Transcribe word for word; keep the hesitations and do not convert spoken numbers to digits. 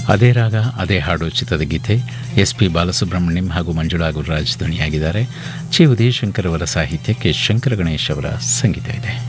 ಅದೇ ರಾಗ ಅದೇ ಹಾಡು ಚಿತ್ರದ ಗೀತೆ ಎಸ್ ಪಿ ಬಾಲಸುಬ್ರಹ್ಮಣ್ಯಂ ಹಾಗೂ ಮಂಜುಳಾ ಗುರುರಾಜ್ ಧ್ವನಿಯಾಗಿದ್ದಾರೆ. ಚಿ ಉದಯಶಂಕರ್ ಅವರ ಸಾಹಿತ್ಯಕ್ಕೆ ಶಂಕರ ಗಣೇಶ್ ಅವರ ಸಂಗೀತ ಇದೆ.